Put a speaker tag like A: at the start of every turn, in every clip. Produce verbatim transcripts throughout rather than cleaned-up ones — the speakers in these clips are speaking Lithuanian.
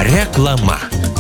A: Reklama.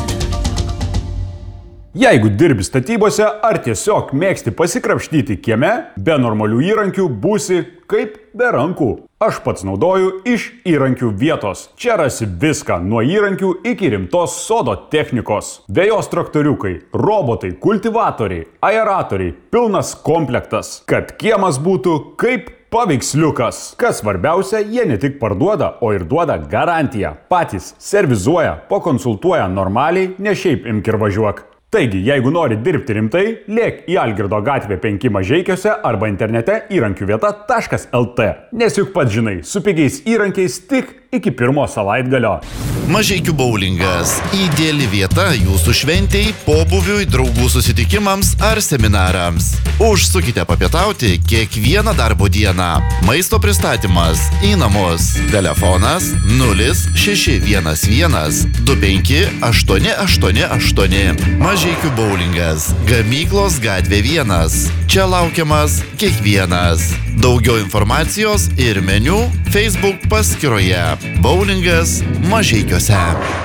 B: Jeigu dirbi statybose ar tiesiog mėgsti pasikrapštyti kieme, be normalių įrankių būsi kaip be rankų. Aš pats naudoju iš įrankių vietos. Čia rasi viską nuo įrankių iki rimtos sodo technikos. Vejos traktoriukai, robotai, kultivatoriai, aeratoriai, pilnas komplektas, kad kiemas būtų kaip paveiksliukas. Kas svarbiausia, jie ne tik parduoda, o ir duoda garantiją. Patys servizuoja, pakonsultuoja normaliai, ne šiaip imk ir važiuok. Taigi, jeigu nori dirbti rimtai, lėk į Algirdo gatvę penki Mažeikiuose arba internete įrankių vieta taškas lt. Nes juk pats žinai, su pigiais įrankiais tik iki pirmo savaitgalio.
C: Mažeikių boulingas – ideali vieta jūsų šventei, pobūviui, draugų susitikimams ar seminarams. Užsukite papietauti kiekvieną darbo dieną. Maisto pristatymas į namus. Telefonas nulis šeši vienas vienas du penki aštuoni aštuoni aštuoni. Mažeikių boulingas. Gamyklos gatvė vienas. Čia laukiamas kiekvienas. Daugiau informacijos ir meniu Facebook paskyroje. Boulingas Mažeikiuose.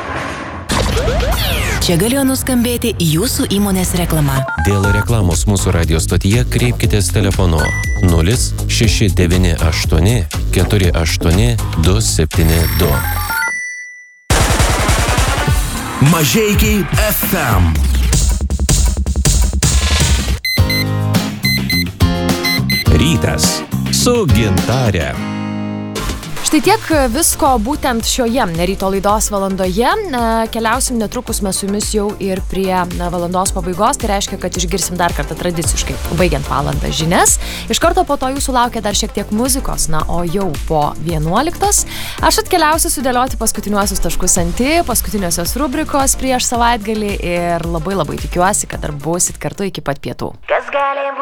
D: Čia galėjo nuskambėti jūsų įmonės reklama.
A: Dėl reklamos mūsų radio stotyje kreipkitės telefonu nulis šeši devyni aštuoni keturi aštuoni du septyni du.
E: Mažeikiai F M.
A: Rytas su Gintare.
F: Štai tiek visko būtent šioje ryto laidos valandoje. Keliausim netrukus mes su jumis jau ir prie valandos pabaigos. Tai reiškia, kad išgirsim dar kartą tradiciškai, baigiant valandą žinias. Iš karto po to jūsų laukia dar šiek tiek muzikos, na, o jau po vienuoliktos aš atkeliausiu sudėlioti paskutiniuosius taškus ant i, paskutiniosios rubrikos prieš savaitgalį ir labai labai tikiuosi, kad dar būsit kartu iki pat pietų. Kas gali